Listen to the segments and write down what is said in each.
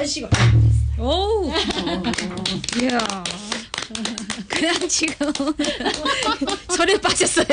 마시고. 오. 이야. 그냥 지금 소리에 빠졌어요.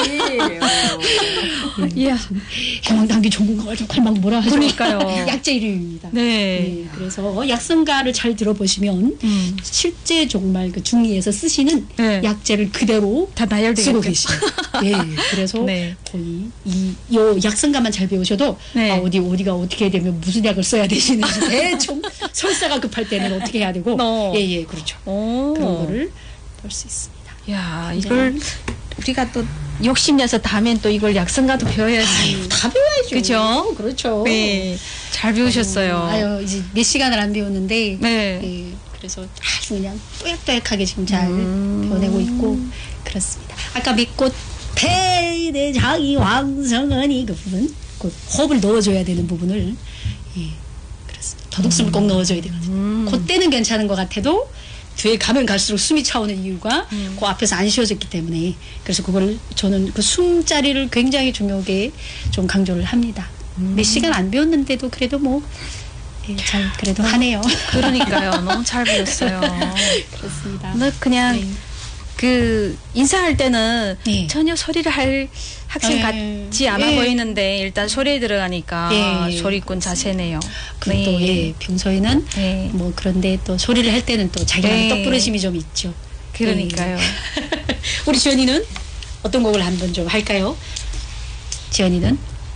이야. 해망당기 좋은 거 가지고 갈망 뭐라 하죠. 그러니까요. 약재 이름입니다. 네. 그래서 약성가를 잘 들어보시면 실제 정말 그 중의에서 쓰시는 네. 약재를 그대로 다 나열되겠죠. 쓰고 계시죠. 예. 그래서 네. 거의 요 약성가만 잘 배우셔도 네. 어디가 어떻게 되면 무슨 약을 써야 되시는지 대충 설사가 급할 때는 어떻게 해야 되고 예, 그렇죠. 오. 그런 거를 볼 수 있습니다. 야, 이걸 우리가 또 욕심내서 다음엔 또 이걸 약성가도 배워야지. 다 배워야죠. 그죠? 그렇죠. 네. 잘 배우셨어요. 이제 몇 시간을 안 배웠는데 네. 예, 그래서 아주 그냥 또약또약하게 지금 잘 배워내고 있고 그렇습니다. 아까 밑꽃 대대장이 왕성하니 그 부분, 그 호흡을 넣어줘야 되는 부분을 그렇습니다. 더둑숨을 꼭 넣어줘야 되거든요. 그때는 괜찮은 것 같아도 뒤에 가면 갈수록 숨이 차오는 이유가 그 앞에서 안 쉬어졌기 때문에 그래서 그거를 저는 그 숨자리를 굉장히 중요하게 좀 강조를 합니다. 몇 시간 안 배웠는데도 그래도 잘 그래도 하네요. 그러니까요. 너무 잘 배웠어요. 그렇습니다. 그냥 그 인사할 때는 네. 전혀 소리를 할 학생 같지 않아 보이는데 일단 소리에 들어가니까 소리꾼 자세네요. 그리고 또 평소에는 그런데 또 소리를 할 때는 또 자기만의 똑부러짐이 좀 있죠. 그러니까요. 우리 지연이는 어떤 곡을 한번 좀 할까요? 지연이는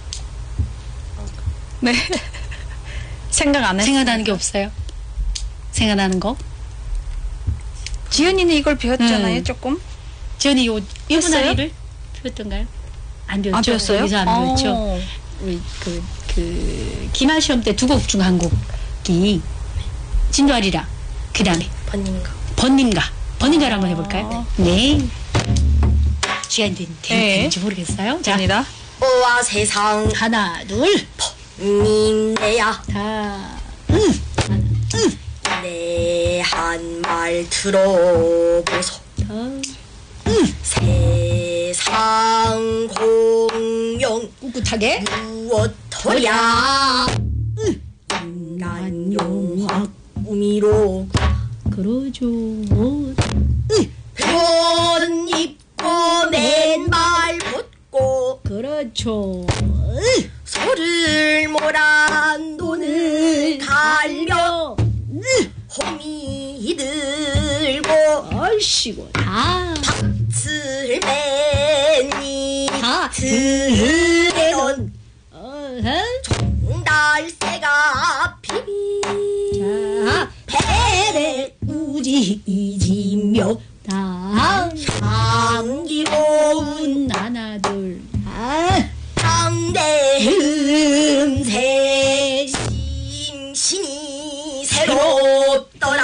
네. 생각나는 게 없어요. 생각나는 거? 지연이는 이걸 배웠잖아요, 조금. 지연이 요 일분하리를 배웠던가요? 안 배웠죠. 안 배웠어요? 여기서 안 배웠죠. 우리 그 기말 시험 때 두 곡 중 한 곡이 진도아리라. 그 다음에 번님가를 한번 해볼까요? 네. 시간이 되는지 모르겠어요. 자, 갑니다. 오와 세상 하나, 둘, 님내야 다, 내 한 말 들어보소. 세상 공용 꿋꿋하게 무엇더랴 인간 용학 우미로 그러죠. 옷 입고 맨발 벗고 그렇죠. 소를 몰아 돈을 갈려 호미 들고 얼씨구 다 슬맨이 다 들에는 달새가 비비 자, 배를 우지이지며 다 향기로운 하나 둘 당대음새 심신이 새롭더라